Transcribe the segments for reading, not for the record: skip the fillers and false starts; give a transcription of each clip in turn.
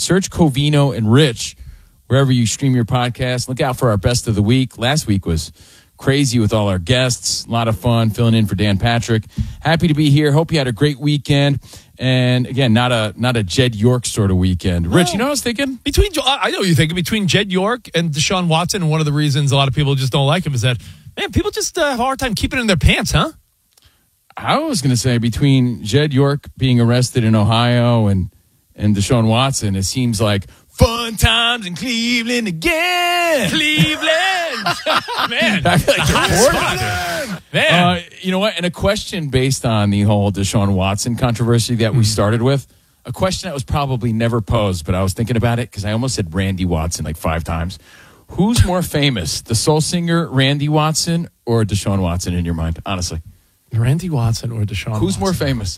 Search Covino and Rich wherever you stream your podcast. Look out for our best of the week. Last week was crazy with all our guests. A lot of fun filling in for Dan Patrick. Happy to be here. Hope you had a great weekend. And again, not a Jed York sort of weekend. Rich, you know what I was thinking? I know what you're thinking. Between Jed York and Deshaun Watson, and one of the reasons a lot of people just don't like him is that, man, people just have a hard time keeping it in their pants, huh? I was going to say between Jed York being arrested in Ohio and Deshaun Watson, it seems like fun times in Cleveland again. Cleveland! Man. I feel like Man. you know what? And a question based on the whole Deshaun Watson controversy that we started with, a question that was probably never posed, but I was thinking about it because I almost said Randy Watson like 5 times. Who's more famous, the soul singer Randy Watson or Deshaun Watson in your mind, honestly? Randy Watson or Deshaun Watson? Who's more famous?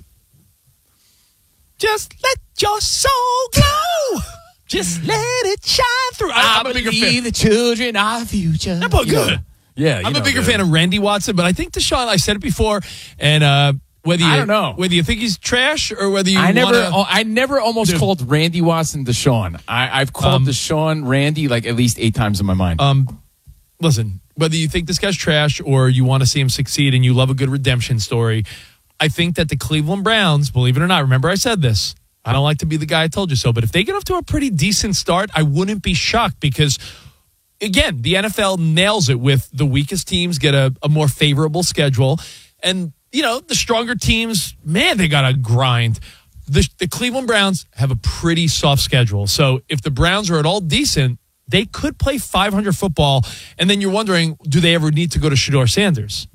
Just let your soul glow. Just let it shine through. I'm a bigger fan. The children are future. That's good. Yeah, I'm a bigger fan of Randy Watson, but I think Deshaun, I said it before, and whether you, I don't know whether you think he's trash or whether you I never almost called Randy Watson Deshaun. I've called Deshaun Randy like at least 8 times in my mind. Listen, whether you think this guy's trash or you want to see him succeed and you love a good redemption story, I think that the Cleveland Browns, believe it or not, remember I said this, I don't like to be the guy I told you so, but if they get off to a pretty decent start, I wouldn't be shocked because, again, the NFL nails it with the weakest teams get a more favorable schedule. And, you know, the stronger teams, man, they got to grind. The Cleveland Browns have a pretty soft schedule. So if the Browns are at all decent, they could play 500 football. And then you're wondering, do they ever need to go to Shedeur Sanders?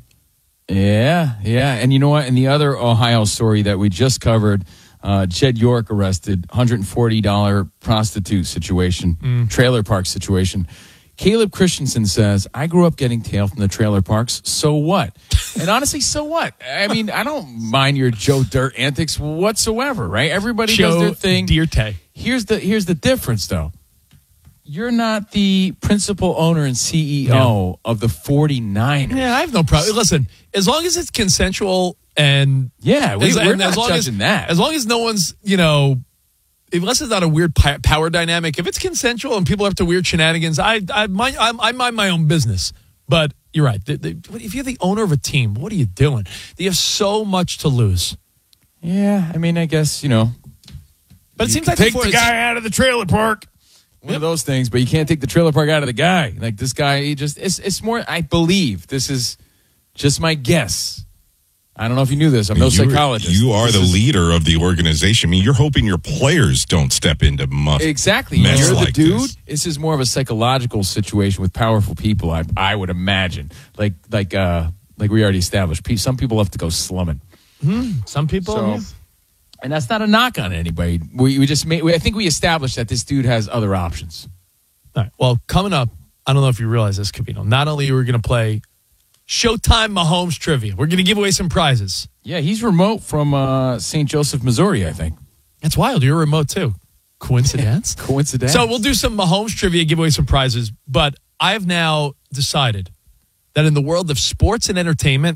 Yeah. And you know what? In the other Ohio story that we just covered, Jed York arrested, $140 prostitute situation, trailer park situation. Caleb Christensen says, I grew up getting tail from the trailer parks. So what? And honestly, so what? I mean, I don't mind your Joe Dirt antics whatsoever, right? Everybody does their thing. Dirte. Here's the difference, though. You're not the principal owner and CEO of the 49ers. Yeah, I have no problem. Listen, as long as it's consensual and we're not judging that. As long as no one's, unless it's not a weird power dynamic, if it's consensual and people have to weird shenanigans, I mind my own business. But you're right. If you're the owner of a team, what are you doing? You have so much to lose. Yeah, I mean, I guess, But it seems like take the guy out of the trailer park. One of those things, but you can't take the trailer park out of the guy. Like this guy, it's more, I believe, this is just my guess. I don't know if you knew this. I'm no psychologist. You are the leader of the organization. I mean, you're hoping your players don't step into exactly. Mess You're like the dude. This is more of a psychological situation with powerful people, I would imagine. Like we already established. Some people have to go slumming. Some people. So, and that's not a knock on anybody. I think we established that this dude has other options. All right. Well, coming up, I don't know if you realize this, Covino. Not only are we going to play Showtime Mahomes trivia, we're going to give away some prizes. Yeah, he's remote from St. Joseph, Missouri, I think. That's wild. You're remote, too. Coincidence? Coincidence. So we'll do some Mahomes trivia, give away some prizes. But I have now decided that in the world of sports and entertainment,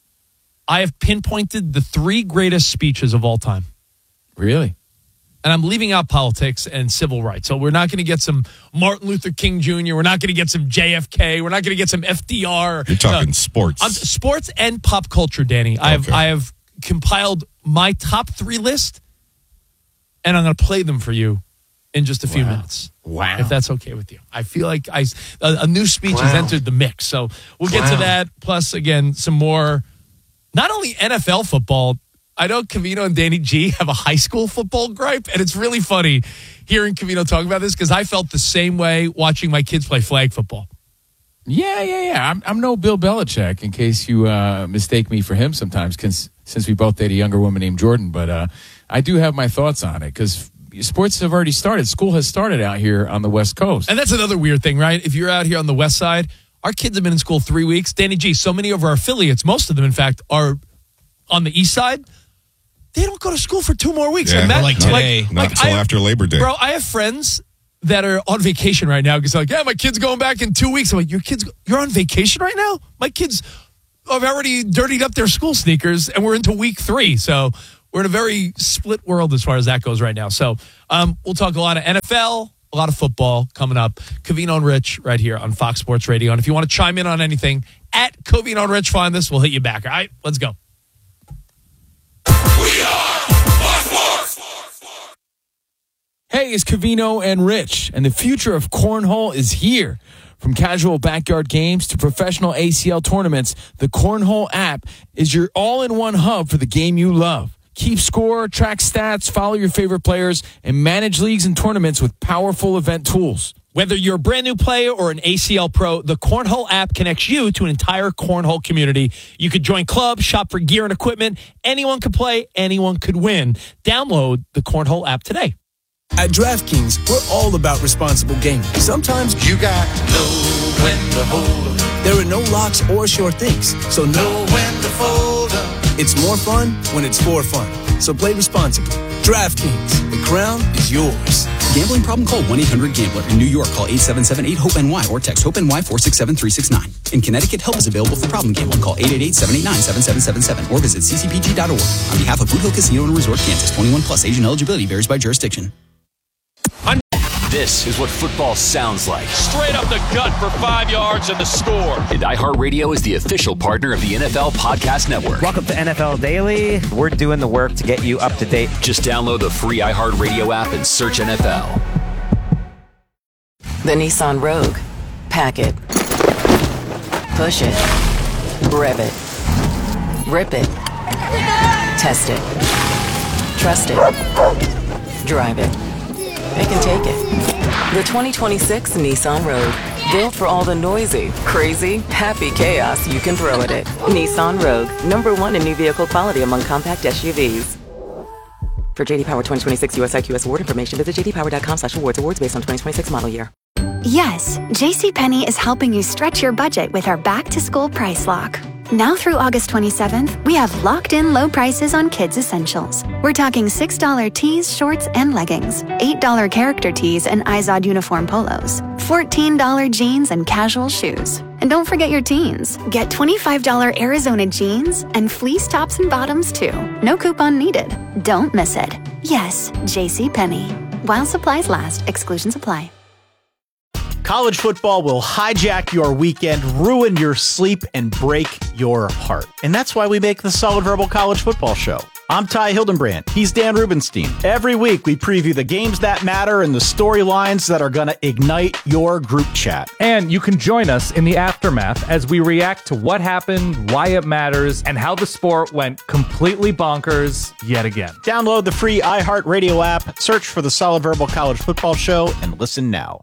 I have pinpointed the 3 greatest speeches of all time. Really? And I'm leaving out politics and civil rights. So we're not going to get some Martin Luther King Jr. We're not going to get some JFK. We're not going to get some FDR. You're talking sports. Sports and pop culture, Danny. I have compiled my top 3 list, and I'm going to play them for you in just a few minutes. Wow. If that's okay with you. I feel like a new speech has entered the mix. So we'll get to that. Plus, again, some more, not only NFL football. I know Covino and Danny G have a high school football gripe, and it's really funny hearing Covino talk about this because I felt the same way watching my kids play flag football. Yeah. I'm no Bill Belichick, in case you mistake me for him sometimes, since we both date a younger woman named Jordan. But I do have my thoughts on it because sports have already started. School has started out here on the West Coast. And that's another weird thing, right? If you're out here on the West Side, our kids have been in school 3 weeks. Danny G, so many of our affiliates, most of them, in fact, are on the East Side. They don't go to school for 2 more weeks. Yeah, like today. Not until after Labor Day. Bro, I have friends that are on vacation right now because they're like, yeah, my kid's going back in 2 weeks. I'm like, you're on vacation right now? My kids have already dirtied up their school sneakers, and we're into week 3. So we're in a very split world as far as that goes right now. So we'll talk a lot of NFL, a lot of football coming up. Covino and Rich right here on Fox Sports Radio. And if you want to chime in on anything, at Covino and Rich, find this. We'll hit you back. All right, let's go. We are Fox Sports. Hey, it's Covino and Rich, and the future of cornhole is here. From casual backyard games to professional ACL tournaments, the Cornhole app is your all-in-one hub for the game you love. Keep score, track stats, follow your favorite players, and manage leagues and tournaments with powerful event tools. Whether you're a brand new player or an ACL pro, the Cornhole app connects you to an entire cornhole community. You could join clubs, shop for gear and equipment. Anyone could play, anyone could win. Download the Cornhole app today. At DraftKings, we're all about responsible gaming. Sometimes You got to know when to hold 'em. there are no locks or sure things, so Know when to fold 'em. it's more fun when it's for fun. So play responsibly. DraftKings, the crown is yours. Gambling problem? Call 1-800-GAMBLER. In New York, call 877-8-HOPE-NY or text HOPE-NY 467-369. In Connecticut, help is available for problem gambling. Call 888-789-7777 or visit ccpg.org. On behalf of Boot Hill Casino and Resort, Kansas, 21 plus. Age and eligibility varies by jurisdiction. This is what football sounds like. Straight up the gut for 5 yards and the score. And iHeartRadio is the official partner of the NFL Podcast Network. Welcome to NFL Daily. We're doing the work to get you up to date. Just download the free iHeartRadio app and search NFL. The Nissan Rogue. Pack it. Push it. Rev it. Rip it. Test it. Trust it. Drive it. They can take it. The 2026 Nissan Rogue. Built for all the noisy, crazy, happy chaos you can throw at it. Nissan Rogue. #1 in new vehicle quality among compact SUVs. For JD Power 2026 US IQS award information, visit jdpower.com/awards. Awards based on 2026 model year. Yes, JCPenney is helping you stretch your budget with our back-to-school price lock. Now through August 27th, we have locked-in low prices on kids' essentials. We're talking $6 tees, shorts, and leggings, $8 character tees and Izod uniform polos, $14 jeans and casual shoes. And don't forget your teens. Get $25 Arizona jeans and fleece tops and bottoms, too. No coupon needed. Don't miss it. Yes, JCPenney. While supplies last, exclusions apply. College football will hijack your weekend, ruin your sleep, and break your heart. And that's why we make the Solid Verbal College Football Show. I'm Ty Hildenbrand. He's Dan Rubenstein. Every week, we preview the games that matter and the storylines that are going to ignite your group chat. And you can join us in the aftermath as we react to what happened, why it matters, and how the sport went completely bonkers yet again. Download the free iHeartRadio app, search for the Solid Verbal College Football Show, and listen now.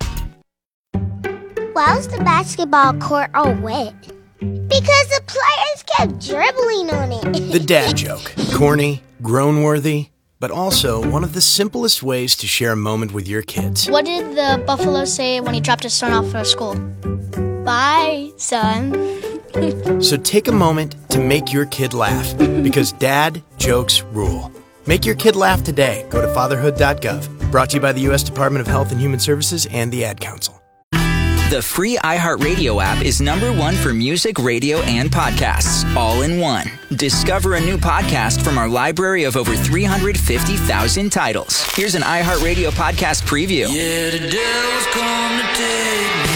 Why was the basketball court all wet? Because the players kept dribbling on it. The dad joke. Corny, groan-worthy, but also one of the simplest ways to share a moment with your kids. What did the buffalo say when he dropped his son off for school? Bye, son. So take a moment to make your kid laugh, because dad jokes rule. Make your kid laugh today. Go to fatherhood.gov. Brought to you by the U.S. Department of Health and Human Services and the Ad Council. The free iHeartRadio app is #1 for music, radio, and podcasts, all in one. Discover a new podcast from our library of over 350,000 titles. Here's an iHeartRadio podcast preview. Yeah, the devil's come to take me.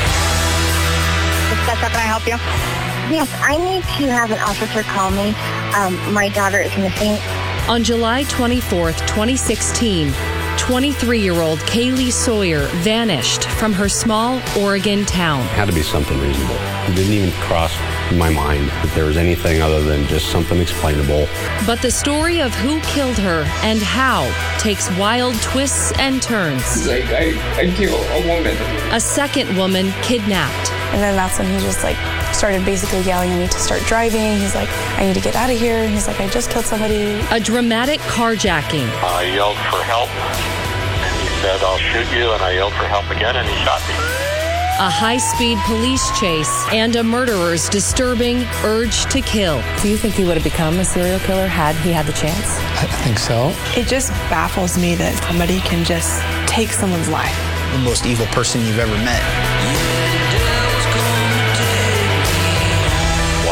Can I help you? Yes, I need to have an officer call me. My daughter is missing. On July 24th, 2016, 23-year-old Kaylee Sawyer vanished from her small Oregon town. It had to be something reasonable. It didn't even cross my mind that there was anything other than just something explainable. But the story of who killed her and how takes wild twists and turns. Like, I killed a woman. A second woman kidnapped. And then that's when he just started basically yelling at me to start driving. He's like, I need to get out of here. He's like, I just killed somebody. A dramatic carjacking. I yelled for help, and he said, I'll shoot you, and I yelled for help again, and he shot me. A high-speed police chase and a murderer's disturbing urge to kill. Do you think he would have become a serial killer had he had the chance? I think so. It just baffles me that somebody can just take someone's life. The most evil person you've ever met. Why ask?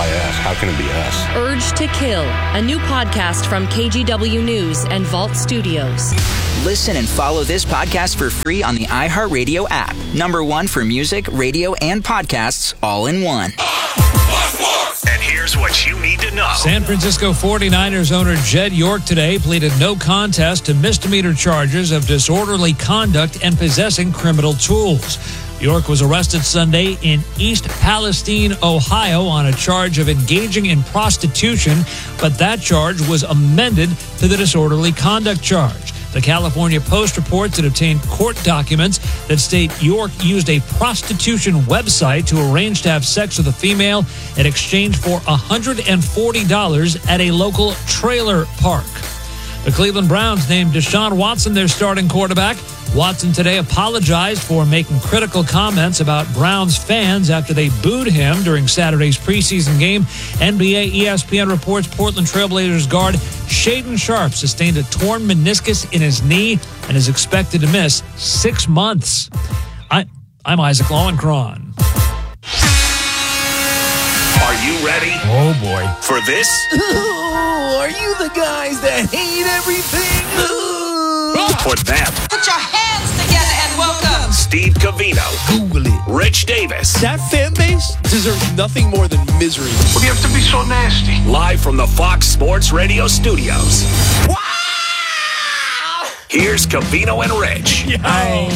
how can it be us? Urge to Kill, a new podcast from KGW News and Vault Studios. Listen and follow this podcast for free on the iHeartRadio app. #1 for music, radio, and podcasts all in one. And here's what you need to know. San Francisco 49ers owner Jed York today pleaded no contest to misdemeanor charges of disorderly conduct and possessing criminal tools. York was arrested Sunday in East Palestine, Ohio, on a charge of engaging in prostitution, but that charge was amended to the disorderly conduct charge. The California Post reports it obtained court documents that state York used a prostitution website to arrange to have sex with a female in exchange for $140 at a local trailer park. The Cleveland Browns named Deshaun Watson their starting quarterback. Watson today apologized for making critical comments about Browns fans after they booed him during Saturday's preseason game. NBA ESPN reports Portland Trailblazers guard Shaedon Sharpe sustained a torn meniscus in his knee and is expected to miss 6 months. I'm Isaac Lowenkron. Are you ready? Oh, boy. For this? Are you the guys that hate everything? For them. Put your hands together and welcome Steve Covino. Google it. Rich Davis. That fan base deserves nothing more than misery. What do you have to be so nasty? Live from the Fox Sports Radio studios. Wow! Here's Covino and Rich. Hi.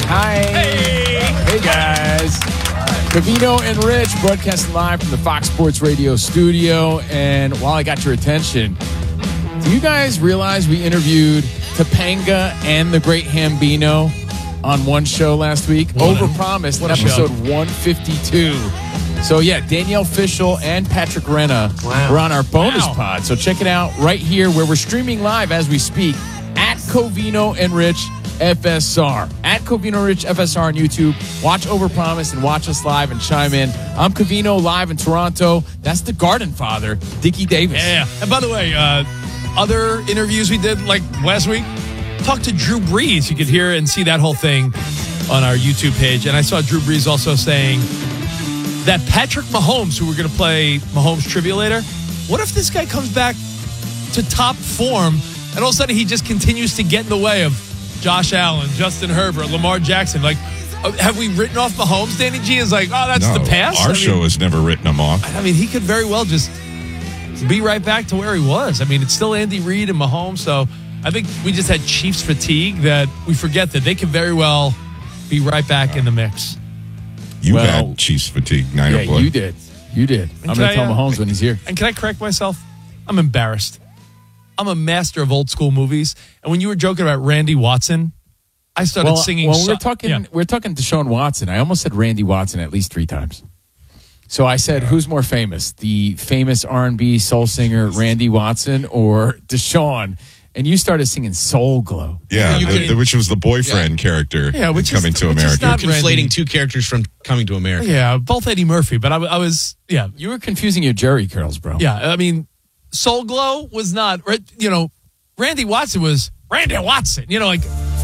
Hey, guys. Covino and Rich broadcasting live from the Fox Sports Radio studio. And while I got your attention, do you guys realize we interviewed Topanga and the Great Hambino on one show last week? Overpromised, episode 152. So, yeah, Danielle Fishel and Patrick Renna were on our bonus pod. So check it out right here where we're streaming live as we speak at Covino and Rich FSR. At Covino Rich FSR on YouTube. Watch Overpromised and watch us live and chime in. I'm Covino live in Toronto. That's the Garden Father, Dickie Davis. Yeah. And by the way, other interviews we did like last week, talked to Drew Brees. You could hear and see that whole thing on our YouTube page. And I saw Drew Brees also saying that Patrick Mahomes, who we're going to play Mahomes trivia later, what if this guy comes back to top form and all of a sudden he just continues to get in the way of Josh Allen, Justin Herbert, Lamar Jackson? Like, have we written off Mahomes? Danny G is like, oh, that's the past. Our show has never written him off. I mean, he could very well just be right back to where he was. I mean, it's still Andy Reid and Mahomes, so I think we just had Chiefs fatigue that we forget that they could very well be right back in the mix. You had Chiefs fatigue, Niner boy. You did. I'm going to tell Mahomes when he's here. And can I correct myself? I'm embarrassed. I'm a master of old school movies. And when you were joking about Randy Watson, I started singing. Well, we're talking Deshaun Watson. I almost said Randy Watson at least 3 times. So I said, who's more famous? The famous R&B soul singer Randy Watson or Deshaun? And you started singing Soul Glow. Yeah, which was the boyfriend character which Coming to America. You're conflating 2 characters from Coming to America. Yeah, both Eddie Murphy, but I was. You were confusing your Jerry curls, bro. Yeah, I mean, Soul Glow was not, Randy Watson was Randy Watson. Come on.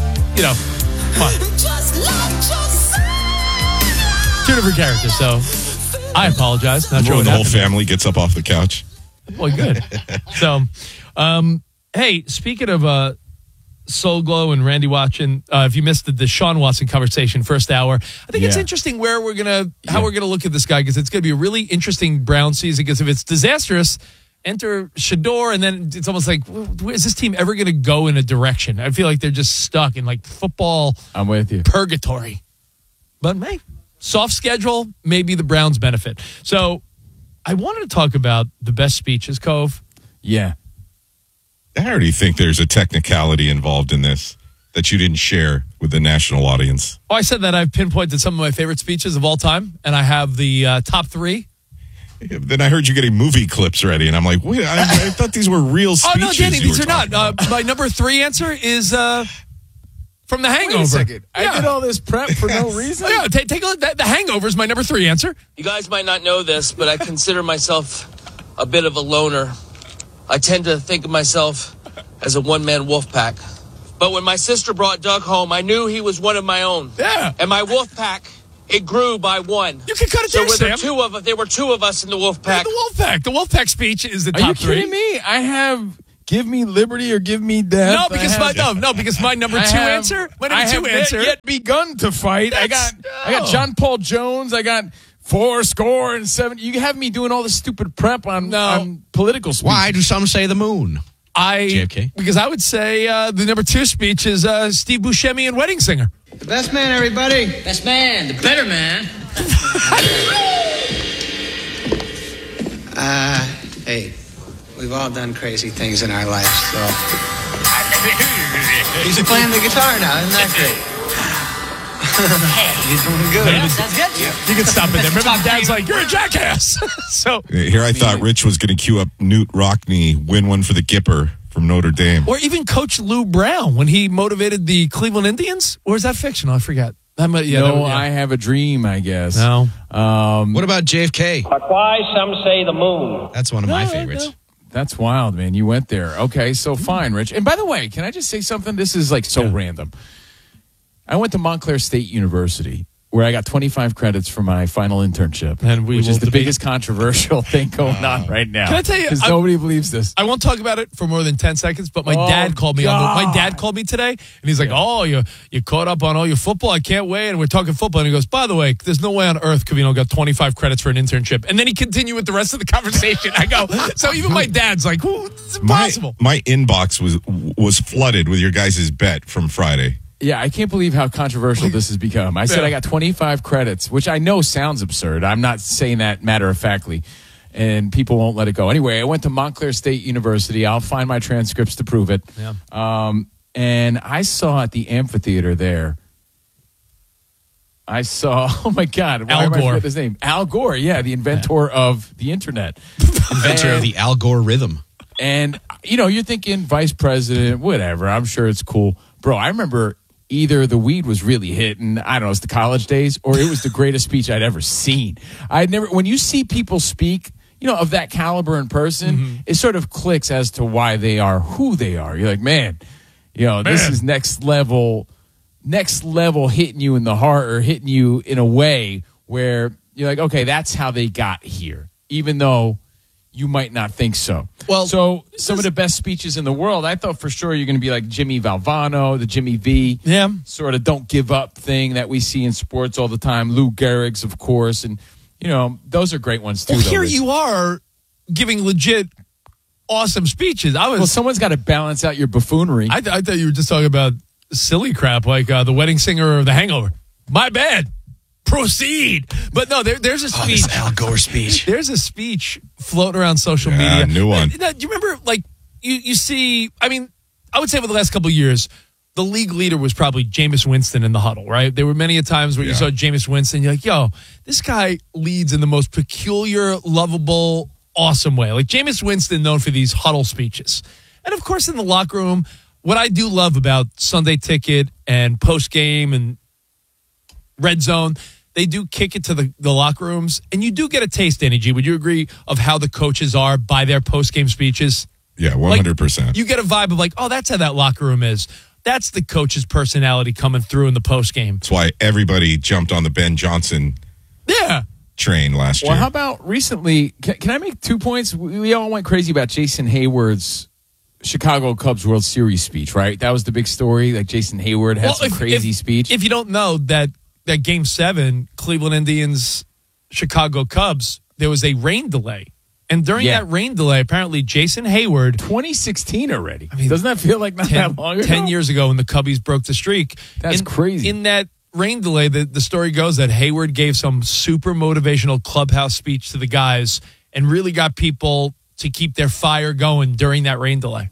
2 different characters, so I apologize. Not sure what the whole happened. family gets up off the couch. Boy, good. So, hey, speaking of Soul Glow and Randy Watson, if you missed the Deshaun Watson conversation first hour, I think it's interesting how we're gonna look at this guy, because it's gonna be a really interesting Brown season. Because if it's disastrous, enter Shador, and then it's almost like, is this team ever gonna go in a direction? I feel like they're just stuck in like football. I'm with you. Purgatory. But hey, soft schedule, maybe the Browns benefit. So I wanted to talk about the best speeches, Cove. Yeah. I already think there's a technicality involved in this that you didn't share with the national audience. Oh, I said that I've pinpointed some of my favorite speeches of all time, and I have the top 3. Then I heard you getting movie clips ready, and I'm like, wait, I thought these were real speeches. Oh, no, Danny, these are not. My number 3 answer is from The Hangover. Wait a second. I did all this prep for no reason? Yeah, take a look. The Hangover is my number 3 answer. You guys might not know this, but I consider myself a bit of a loner. I tend to think of myself as a one-man wolf pack. But when my sister brought Doug home, I knew he was one of my own. Yeah. And my wolf pack it grew by one. You can cut it so there, Sam. There were two of us in the wolf pack. The wolf pack speech is the top Are you three. kidding me? I have give me liberty or give me death. No, because my number two answer. My number two answer. Yet begun to fight. I got John Paul Jones. I got 4-7. You have me doing all this stupid prep on political speech. Why do some say the moon? JFK? Because I would say the number two speech is Steve Buscemi and Wedding Singer. The best man, everybody. Best man, the better man. Hey, we've all done crazy things in our lives, so. He's playing the guitar now, isn't that great? You're doing good. Sounds good. You can stop it there. Remember, the dad's like, you're a jackass. So here I thought Rich was going to cue up Newt Rockne, win one for the Gipper from Notre Dame. Or even Coach Lou Brown when he motivated the Cleveland Indians. Or is that fictional? I forgot. I have a dream, I guess. No. What about JFK? Why some say the moon. That's one of my favorites. No. That's wild, man. You went there. Okay, so fine, Rich. And by the way, can I just say something? This is like so random. I went to Montclair State University, where I got 25 credits for my final internship, which is the biggest controversial thing going on right now. Can I tell you? Because nobody believes this. I won't talk about it for more than 10 seconds, but my dad called me. My dad called me today, and he's like, "Oh, you caught up on all your football. I can't wait." And we're talking football, and he goes, "By the way, there's no way on earth Covino got 25 credits for an internship." And then he continued with the rest of the conversation. I go, so even my dad's like, "It's impossible." My inbox was flooded with your guys' bet from Friday. Yeah, I can't believe how controversial this has become. I said I got 25 credits, which I know sounds absurd. I'm not saying that matter-of-factly, and people won't let it go. Anyway, I went to Montclair State University. I'll find my transcripts to prove it. Yeah. And I saw at the amphitheater there, oh, my God. Al Gore. His name? Al Gore, yeah, the inventor of the Internet. Inventor of the Al Gore rhythm. And, you're thinking vice president, whatever. I'm sure it's cool. Bro, I remember either the weed was really hitting, I don't know, it's the college days, or it was the greatest speech I'd ever seen. When you see people speak, of that caliber in person, it sort of clicks as to why they are who they are. You're like, man, this is next level hitting you in the heart or hitting you in a way where you're like, okay, that's how they got here, even though you might not think so. Well, so some of the best speeches in the world, I thought for sure you're going to be like Jimmy Valvano, the Jimmy V, sort of don't give up thing that we see in sports all the time. Lou Gehrig's, of course, and those are great ones too. Well, here you are giving legit awesome speeches. Well, someone's got to balance out your buffoonery. I thought you were just talking about silly crap like the Wedding Singer or The Hangover. My bad. Proceed. But no, there's a speech. This Al Gore speech. There's a speech floating around social media. New one. Do you remember, you see, I would say over the last couple of years, the league leader was probably Jameis Winston in the huddle, right? There were many a times where you saw Jameis Winston, you're like, yo, this guy leads in the most peculiar, lovable, awesome way. Like Jameis Winston known for these huddle speeches. And of course, in the locker room, what I do love about Sunday Ticket and post-game and Red Zone, they do kick it to the locker rooms, and you do get a taste, Energy. Would you agree of how the coaches are by their post-game speeches? Yeah, 100%. You get a vibe of like, oh, that's how that locker room is. That's the coach's personality coming through in the post-game. That's why everybody jumped on the Ben Johnson train last year. Well, how about recently, can I make 2 points? We all went crazy about Jason Hayward's Chicago Cubs World Series speech, right? That was the big story. Like Jason Hayward had some crazy speech. If you don't know that Game 7, Cleveland Indians, Chicago Cubs, there was a rain delay. And during that rain delay, apparently Jason Hayward... 2016 already. Doesn't that feel like not that long ago? 10 years ago when the Cubbies broke the streak. That's crazy. In that rain delay, the story goes that Hayward gave some super motivational clubhouse speech to the guys and really got people to keep their fire going during that rain delay.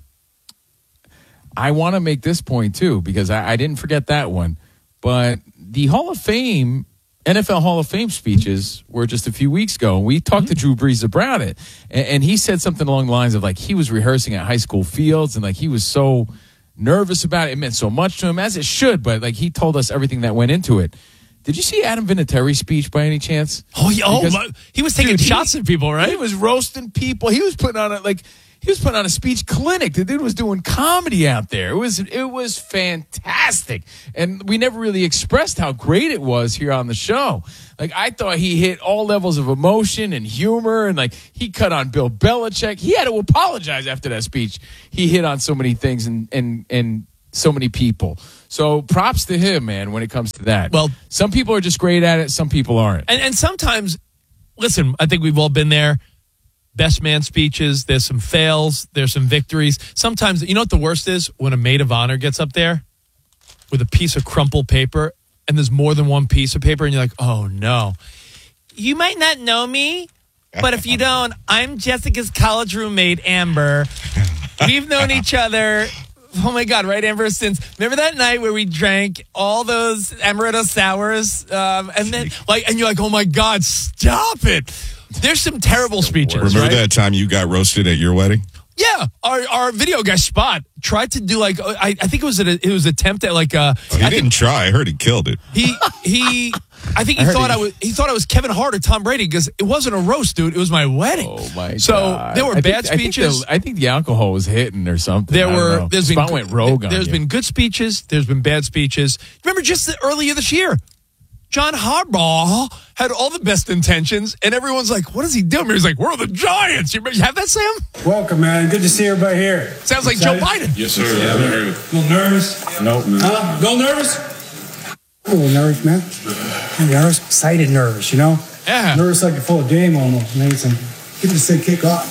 I want to make this point, too, because I didn't forget that one. But the Hall of Fame, NFL Hall of Fame speeches were just a few weeks ago. We talked to Drew Brees about it, and he said something along the lines of, like, he was rehearsing at high school fields, and, like, he was so nervous about it. It meant so much to him, as it should, but, like, he told us everything that went into it. Did you see Adam Vinatieri's speech by any chance? Oh, yeah. He was taking shots at people, right? He was roasting people. He was putting on it, like, He was putting on a speech clinic. The dude was doing comedy out there. It was fantastic. And we never really expressed how great it was here on the show. Like, I thought he hit all levels of emotion and humor, and like he cut on Bill Belichick. He had to apologize after that speech. He hit on so many things and so many people. So props to him, man, when it comes to that. Well, some people are just great at it. Some people aren't. And sometimes, listen, I think we've all been there. Best man speeches, there's some fails, there's some victories. Sometimes, you know what the worst is? When a maid of honor gets up there with a piece of crumpled paper, and there's more than one piece of paper, and you're like, oh, no. You might not know me, but if you don't, I'm Jessica's college roommate, Amber. We've known each other, oh, my God, right, Amber, since, remember that night where we drank all those Amaretto sours? And then, like, and you're like, oh, my God, stop it. There's some terrible speeches. Remember right? that time you got roasted at your wedding? Yeah, our video guy Spot tried to do like I think it was attempt at like he didn't try. I heard he killed it. I think he thought I was Kevin Hart or Tom Brady because it wasn't a roast, dude. It was my wedding. Oh my God! So there were bad speeches. I think the alcohol was hitting or something. Spot went rogue on you. There's been good speeches. There's been bad speeches. Remember just earlier this year, John Harbaugh had all the best intentions, and everyone's like, what is he doing? He's like, we're the Giants. You have that, Sam? Welcome, man. Good to see everybody here. Sounds like Joe Biden. Yes, sir. Yeah, a little nervous? Nope, man. Huh? A little nervous? A little nervous, man. Nervous? Excited nervous, you know? Yeah. Nervous like a full game almost. Maybe some people say kick off.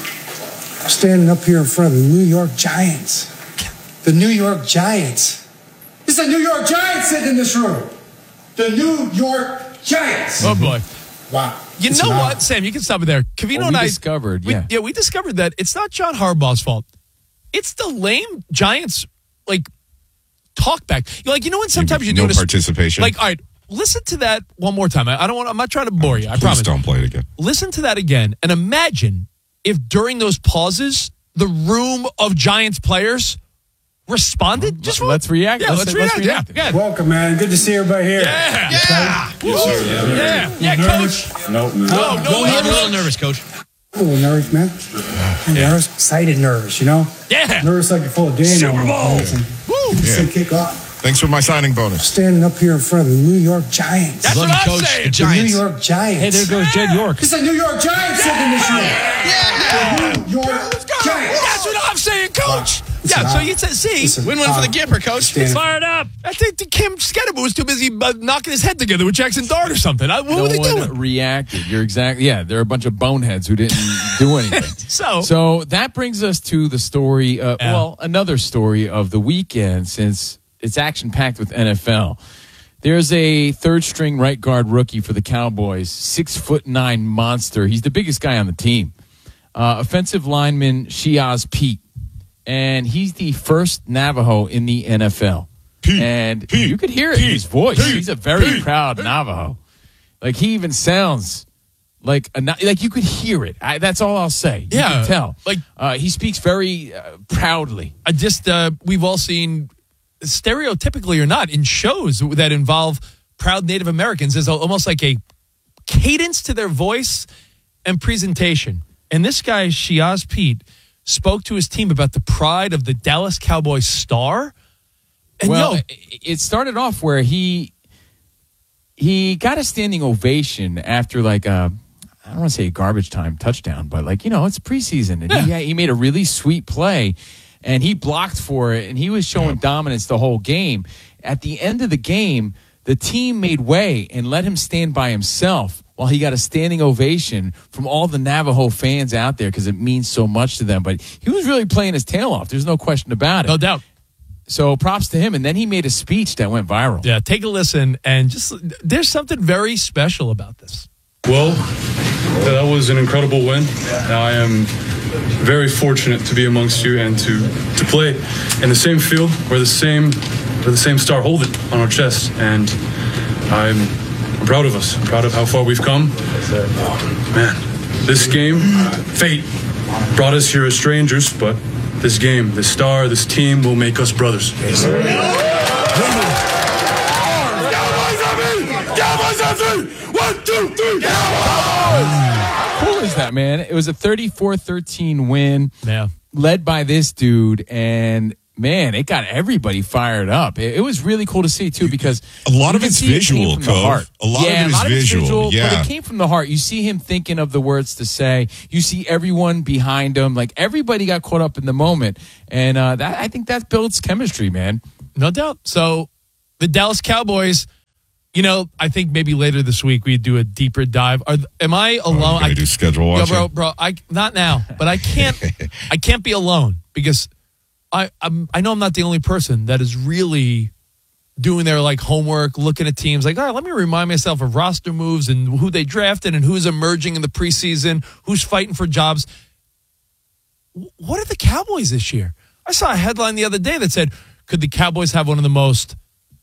I'm standing up here in front of the New York Giants. The New York Giants. It's the New York Giants sitting in this room. The New York Giants. Oh, boy. Wow. You know what, Sam? You can stop it there. Covino and I discovered, we discovered that it's not John Harbaugh's fault. It's the lame Giants, like, talk back. You're like, you know when sometimes you're doing participation. Like, all right, listen to that one more time. I'm not trying to bore you. I promise. Don't play it again. Listen to that again, and imagine if during those pauses, the room of Giants players responded. Let's react. Yeah, let's react. Yeah. Welcome, man. Good to see everybody here. Yeah. Yes, sir. Yeah, Coach. Nope, man. No, I'm a little nervous, Coach. A little nervous, man. Nervous, excited nervous, you know? Yeah. Nervous like a full game. Super Bowl. Say kick off. Thanks for my signing bonus. Standing up here in front of the New York Giants. That's what I'm saying. The New York Giants. Hey, there goes Jed York. It's the New York Giants sitting in this room. Yeah. The New York Giants. That's what I'm saying, Coach. Yeah, so you see, win one for the Gipper, Coach. Fired up. I think Kim Skedebo was too busy knocking his head together with Jackson Dart or something. What were they doing? Reacted. You're exactly. Yeah, they're a bunch of boneheads who didn't do anything. So that brings us to the story. Another story of the weekend, since it's action packed with NFL. There's a third-string right guard rookie for the Cowboys, 6'9" monster. He's the biggest guy on the team. Offensive lineman Shiaz Pete. And he's the first Navajo in the NFL. You could hear it in his voice. He's a very proud Navajo. Like, he even sounds like you could hear it. That's all I'll say. You can tell. Like, he speaks very proudly. We've all seen, stereotypically or not, in shows that involve proud Native Americans, there's almost like a cadence to their voice and presentation. And this guy, Shiaz Pete, spoke to his team about the pride of the Dallas Cowboys star. And it started off where he got a standing ovation after I don't want to say a garbage time touchdown, but it's preseason. And he made a really sweet play, and he blocked for it, and he was showing dominance the whole game. At the end of the game, the team made way and let him stand by himself while he got a standing ovation from all the Navajo fans out there because it means so much to them. But he was really playing his tail off. There's no question about it. No doubt. So props to him. And then he made a speech that went viral. Yeah, take a listen. And there's something very special about this. Well, that was an incredible win. I am very fortunate to be amongst you and to play in the same field where the same star hold it on our chest. And I'm proud of us. I'm proud of how far we've come. Man, this game, fate brought us here as strangers, but this game, this star, this team will make us brothers. Yes, sir. Cowboys, 1, 2, 3, Cowboys! cool is that, man? It was a 34-13 win. Yeah. Led by this dude, and man, it got everybody fired up. It was really cool to see too, because a lot of it's visual, A lot of it is visual, yeah. But it came from the heart. You see him thinking of the words to say. You see everyone behind him. Like, everybody got caught up in the moment, and I think that builds chemistry, man. No doubt. So the Dallas Cowboys, I think maybe later this week we do a deeper dive. Am I alone? I do schedule watching. Yo, bro, not now, but I can't be alone, because I know I'm not the only person that is really doing their homework, looking at teams all right, let me remind myself of roster moves and who they drafted and who's emerging in the preseason, who's fighting for jobs. What are the Cowboys this year? I saw a headline the other day that said, could the Cowboys have one of the most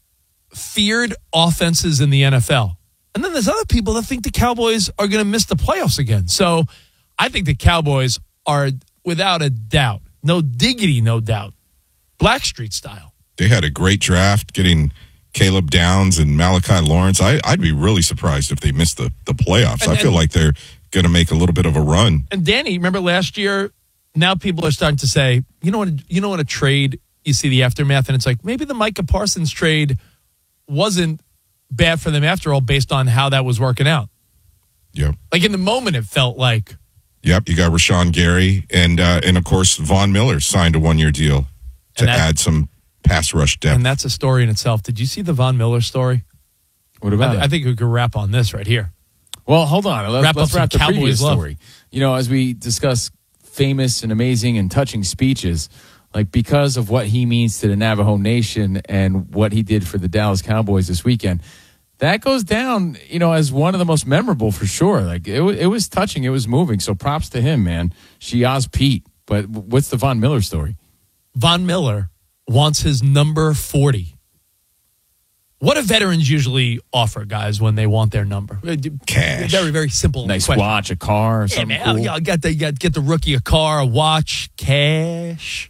feared offenses in the NFL? And then there's other people that think the Cowboys are going to miss the playoffs again. So I think the Cowboys are, without a doubt, no diggity, no doubt, Blackstreet style. They had a great draft getting Caleb Downs and Malachi Lawrence. I'd be really surprised if they missed the playoffs. I feel like they're going to make a little bit of a run. And Danny, remember last year? Now people are starting to say, you know what a trade, you see the aftermath, and it's like, maybe the Micah Parsons trade wasn't bad for them after all, based on how that was working out. Yep. In the moment, it felt like. Yep, you got Rashawn Gary, and of course, Von Miller signed a 1-year deal to add some pass rush depth. And that's a story in itself. Did you see the Von Miller story? What about it? I think we could wrap on this right here. Well, hold on. Let's wrap the Cowboys previous love. story. As we discuss famous and amazing and touching speeches, because of what he means to the Navajo Nation and what he did for the Dallas Cowboys this weekend, that goes down, as one of the most memorable for sure. It was touching, it was moving. So props to him, man. Shiaz Pete. But what's the Von Miller story? Von Miller wants his number 40. What do veterans usually offer guys when they want their number? Cash. Very, very simple. Nice question. watch, a car, or something cool. Yeah, get the rookie a car, a watch, cash.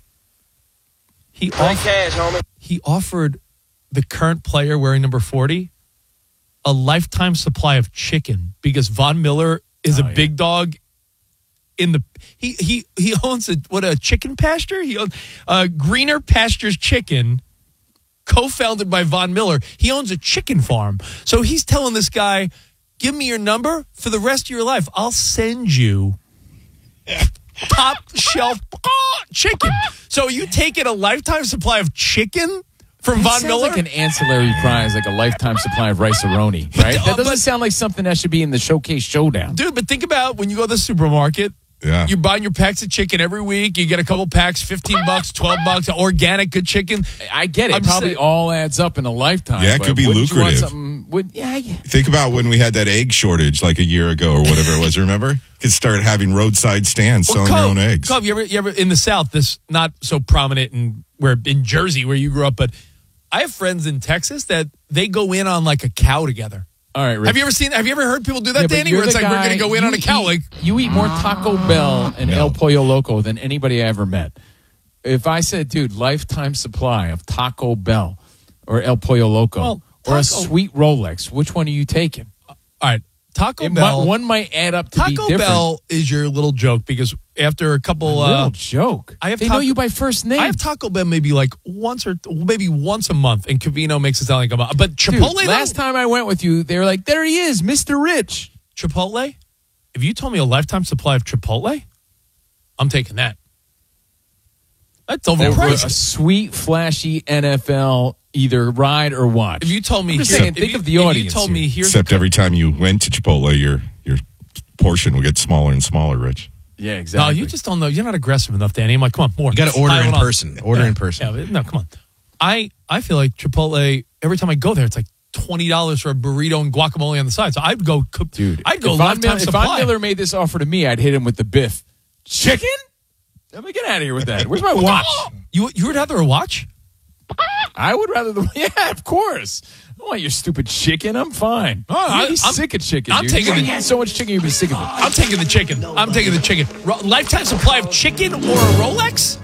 Cash, homie. He offered the current player wearing number 40 a lifetime supply of chicken, because Von Miller is a big dog. He owns a chicken pasture. He owns Greener Pastures Chicken, co-founded by Von Miller. He owns a chicken farm. So he's telling this guy, give me your number for the rest of your life. I'll send you top shelf chicken. So you taking a lifetime supply of chicken from Von Miller? Like an ancillary prize, like a lifetime supply of rice-a-roni, right? That doesn't sound like something that should be in the Showcase Showdown. Dude, but think about when you go to the supermarket. Yeah. You're buying your packs of chicken every week. You get a couple packs, $15, $12, organic, good chicken. I get it. Probably all adds up in a lifetime. Yeah, it could be lucrative. Think about when we had that egg shortage like a year ago or whatever it was. Remember? Could start having roadside stands selling your own eggs. Cub, you ever in the South? This not so prominent in Jersey where you grew up, but I have friends in Texas that they go in on like a cow together. All right, Rick. Have you ever heard people do that, Danny? Where it's like, we're going to go in on a cow. You eat more Taco Bell and El Pollo Loco than anybody I ever met. If I said, dude, lifetime supply of Taco Bell or El Pollo Loco or a sweet Rolex, which one are you taking? All right, Taco Bell. One might add up to be different. Taco Bell is your little joke, because after a couple... little joke? They know you by first name. I have Taco Bell maybe once a month, and Covino makes it sound like but Chipotle... Dude, last time I went with you, they were like, there he is, Mr. Rich. Chipotle? If you told me a lifetime supply of Chipotle, I'm taking that. That's overpriced. A sweet, flashy NFL either ride or watch. If you told me... think of the audience. You told me here's Except every time you went to Chipotle, your portion will get smaller and smaller, Rich. Yeah, exactly. No, you just don't know. You're not aggressive enough, Danny. I'm like, come on, more. You got to order in person. In person. Yeah, no, come on. I feel like Chipotle, every time I go there, it's like $20 for a burrito and guacamole on the side. So I'd go, I'd go lifetime supply. If Von Miller made this offer to me, I'd hit him with the Biff. Chicken? Let me get out of here with that. Where's my watch? You would rather a watch? I would rather yeah, of course. I don't want your stupid chicken. I'm fine. I'm sick of chicken. I'm taking so much chicken, you'd be sick of it. I'm taking the chicken. Lifetime supply of chicken or a Rolex?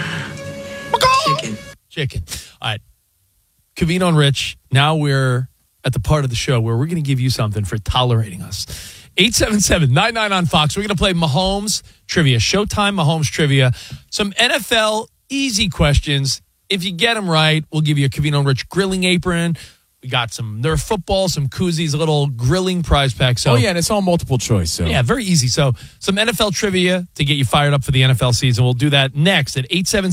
Chicken. All right. Covino and Rich, now we're at the part of the show where we're going to give you something for tolerating us. 877-99 on Fox. We're going to play Mahomes trivia, Showtime Mahomes trivia. Some NFL easy questions. If you get them right, we'll give you a Covino and Rich grilling apron. We got some Nerf football, some koozies, a little grilling prize pack. So, and it's all multiple choice. So. Yeah, very easy. So some NFL trivia to get you fired up for the NFL season. We'll do that next at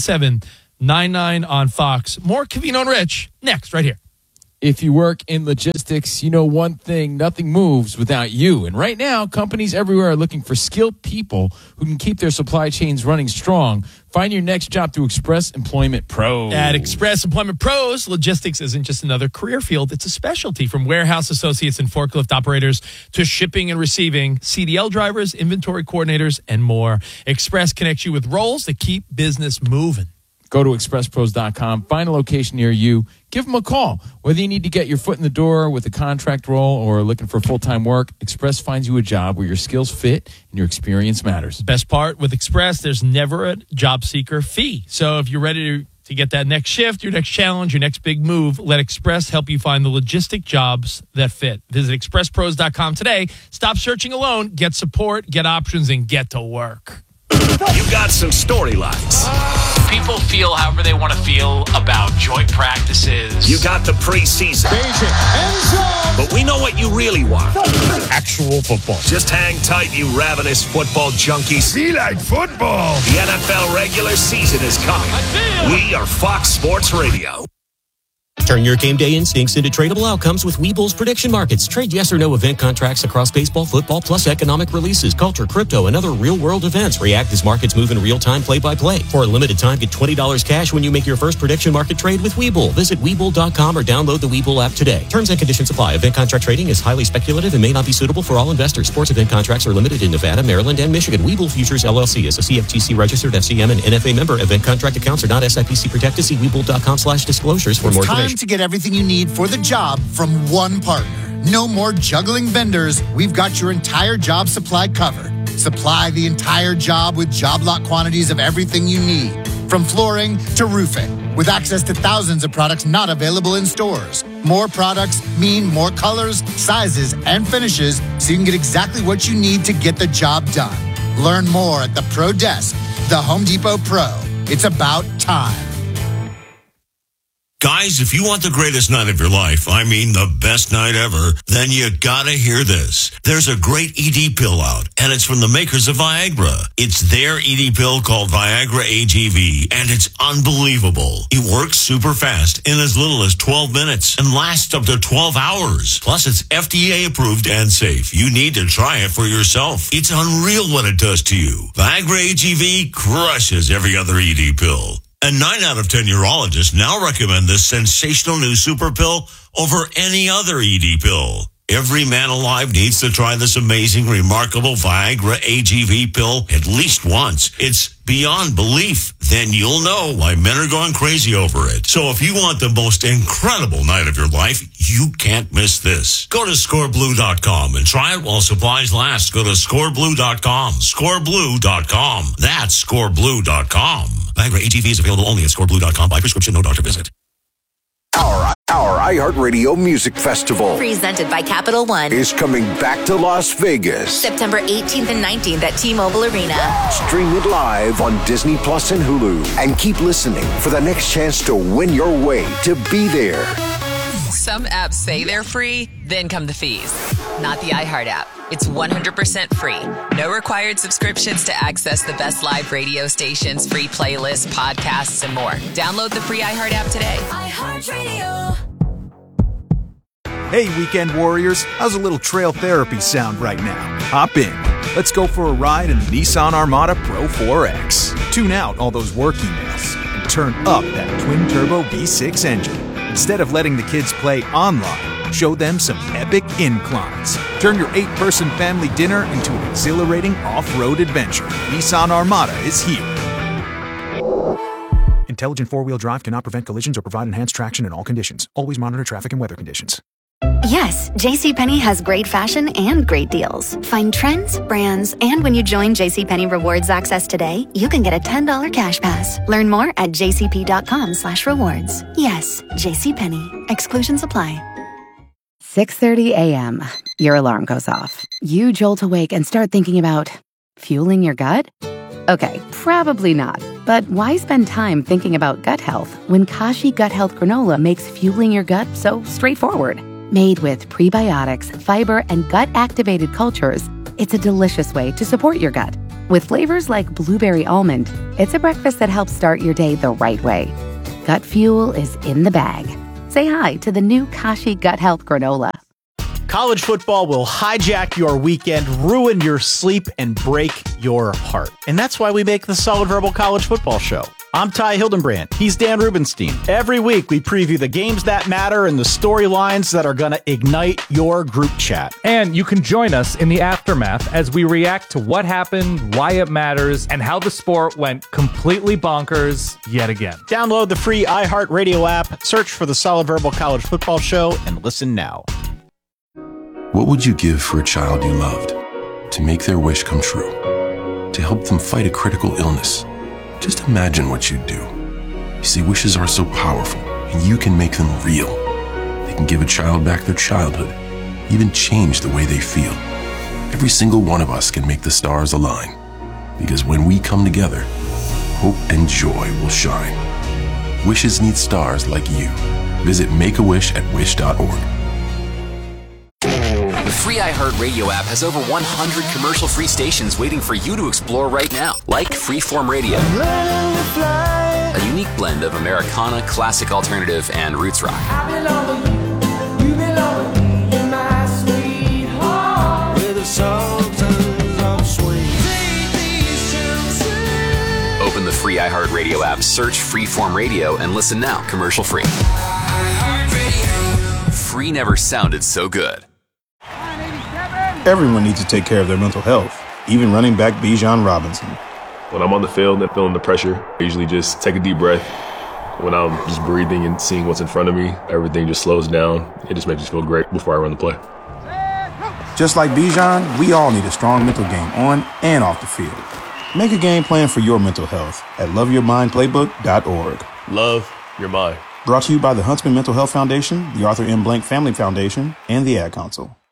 877-99 on Fox. More Covino and Rich next, right here. If you work in logistics, you know one thing, nothing moves without you. And right now, companies everywhere are looking for skilled people who can keep their supply chains running strong. Find your next job through Express Employment Pros. At Express Employment Pros, logistics isn't just another career field, it's a specialty. From warehouse associates and forklift operators to shipping and receiving, CDL drivers, inventory coordinators, and more. Express connects you with roles that keep business moving. Go to expresspros.com, find a location near you, give them a call. Whether you need to get your foot in the door with a contract role or looking for full-time work, Express finds you a job where your skills fit and your experience matters. Best part with Express, there's never a job seeker fee. So if you're ready to get that next shift, your next challenge, your next big move, let Express help you find the logistic jobs that fit. Visit expresspros.com today. Stop searching alone. Get support, get options, and get to work. You got some storylines. People feel however they want to feel about joint practices. You got the preseason. But we know what you really want. Actual football. Just hang tight, you ravenous football junkies. Be like football. The NFL regular season is coming. We are Fox Sports Radio. Turn your game day instincts into tradable outcomes with Webull's prediction markets. Trade yes or no event contracts across baseball, football, plus economic releases, culture, crypto, and other real-world events. React as markets move in real time, play-by-play. For a limited time, get $20 cash when you make your first prediction market trade with Webull. Visit Webull.com or download the Webull app today. Terms and conditions apply. Event contract trading is highly speculative and may not be suitable for all investors. Sports event contracts are limited in Nevada, Maryland, and Michigan. Webull Futures, LLC is a CFTC-registered FCM and NFA member. Event contract accounts are not SIPC protected. See Webull.com/disclosures for more information. Time to get everything you need for the job from one partner. No more juggling vendors. We've got your entire job supply covered. Supply the entire job with job lot quantities of everything you need, from flooring to roofing, with access to thousands of products not available in stores. More products mean more colors, sizes, and finishes, so you can get exactly what you need to get the job done. Learn more at the Pro Desk, the Home Depot Pro. It's about time. Guys, if you want the greatest night of your life, I mean the best night ever, then you gotta hear this. There's a great ED pill out, and it's from the makers of Viagra. It's their ED pill called Viagra AGV, and it's unbelievable. It works super fast in as little as 12 minutes and lasts up to 12 hours. Plus, it's FDA approved and safe. You need to try it for yourself. It's unreal what it does to you. Viagra AGV crushes every other ED pill. And 9 out of 10 urologists now recommend this sensational new super pill over any other ED pill. Every man alive needs to try this amazing, remarkable Viagra AGV pill at least once. It's beyond belief. Then you'll know why men are going crazy over it. So if you want the most incredible night of your life, you can't miss this. Go to scoreblue.com and try it while supplies last. Go to scoreblue.com. Scoreblue.com. That's scoreblue.com. Viagra AGV is available only at scoreblue.com by prescription, no doctor visit. Our iHeartRadio Music Festival, presented by Capital One, is coming back to Las Vegas. September 18th and 19th at T-Mobile Arena. Stream it live on Disney Plus and Hulu. And keep listening for the next chance to win your way to be there. Some apps say they're free, then come the fees. Not the iHeart app. It's 100% free. No required subscriptions to access the best live radio stations, free playlists, podcasts, and more. Download the free iHeart app today. iHeartRadio. Hey, Weekend Warriors. How's a little trail therapy sound right now? Hop in. Let's go for a ride in the Nissan Armada Pro 4X. Tune out all those work emails and turn up that twin-turbo V6 engine. Instead of letting the kids play online, show them some epic inclines. Turn your 8-person family dinner into an exhilarating off-road adventure. Nissan Armada is here. Intelligent four-wheel drive cannot prevent collisions or provide enhanced traction in all conditions. Always monitor traffic and weather conditions. Yes, JCPenney has great fashion and great deals. Find trends, brands, and when you join JCPenney Rewards Access today, you can get a $10 cash pass. Learn more at jcp.com/rewards. Yes, JCPenney. Exclusions apply. 6:30 a.m. Your alarm goes off. You jolt awake and start thinking about fueling your gut? Okay, probably not. But why spend time thinking about gut health when Kashi Gut Health Granola makes fueling your gut so straightforward? Made with prebiotics, fiber, and gut-activated cultures, it's a delicious way to support your gut. With flavors like blueberry almond, it's a breakfast that helps start your day the right way. Gut fuel is in the bag. Say hi to the new Kashi Gut Health Granola. College football will hijack your weekend, ruin your sleep, and break your heart. And that's why we make the Solid Verbal College Football Show. I'm Ty Hildenbrand. He's Dan Rubenstein. Every week, we preview the games that matter and the storylines that are going to ignite your group chat. And you can join us in the aftermath as we react to what happened, why it matters, and how the sport went completely bonkers yet again. Download the free iHeartRadio app, search for the Solid Verbal College Football Show, and listen now. What would you give for a child you loved? To make their wish come true? To help them fight a critical illness? Just imagine what you'd do. You see, wishes are so powerful, and you can make them real. They can give a child back their childhood, even change the way they feel. Every single one of us can make the stars align, because when we come together, hope and joy will shine. Wishes need stars like you. Visit Make-A-Wish at wish.org. The free iHeartRadio app has over 100 commercial-free stations waiting for you to explore right now, like Freeform Radio, a unique blend of Americana, classic alternative, and roots rock. Open the free iHeartRadio app, search Freeform Radio, and listen now, commercial-free. Free never sounded so good. Everyone needs to take care of their mental health, even running back Bijan Robinson. When I'm on the field and feeling the pressure, I usually just take a deep breath. When I'm just breathing and seeing what's in front of me, everything just slows down. It just makes me feel great before I run the play. Just like Bijan, we all need a strong mental game on and off the field. Make a game plan for your mental health at loveyourmindplaybook.org. Love your mind. Brought to you by the Huntsman Mental Health Foundation, the Arthur M. Blank Family Foundation, and the Ad Council.